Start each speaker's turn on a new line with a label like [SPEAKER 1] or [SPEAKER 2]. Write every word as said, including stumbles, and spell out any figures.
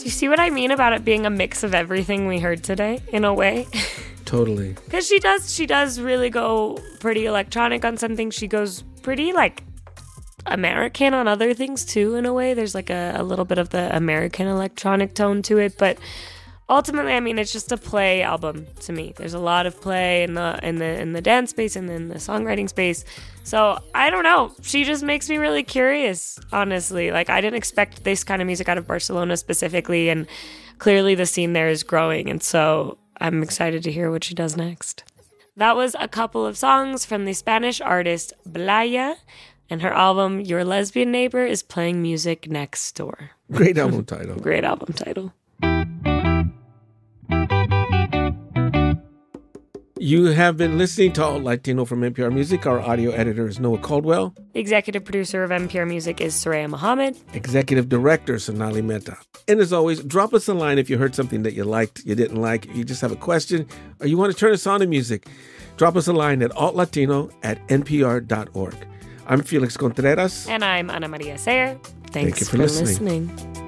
[SPEAKER 1] you see what I mean about it being a mix of everything we heard today, in a way?
[SPEAKER 2] Totally.
[SPEAKER 1] Because she does, she does really go pretty electronic on some things. She goes pretty, like, American on other things, too, in a way. There's, like, a, a little bit of the American electronic tone to it. But ultimately, I mean, it's just a play album to me. There's a lot of play in the in the, in the dance space and in the songwriting space. So, I don't know. She just makes me really curious, honestly. Like, I didn't expect this kind of music out of Barcelona specifically. And clearly the scene there is growing. And so I'm excited to hear what she does next. That was a couple of songs from the Spanish artist Blaya, and her album Your Lesbian Neighbor is Playing Music Next Door.
[SPEAKER 2] Great album title.
[SPEAKER 1] Great album title.
[SPEAKER 2] You have been listening to Alt Latino from N P R Music. Our audio editor is Noah Caldwell.
[SPEAKER 1] Executive producer of N P R Music is Soraya Mohammed.
[SPEAKER 2] Executive director Sonali Mehta. And as always, drop us a line if you heard something that you liked, you didn't like, you just have a question, or you want to turn us on to music. Drop us a line at altlatino at n p r dot org. I'm Felix Contreras.
[SPEAKER 1] And I'm Ana Maria Sayer. Thanks
[SPEAKER 2] Thank you for,
[SPEAKER 1] for
[SPEAKER 2] listening.
[SPEAKER 1] listening.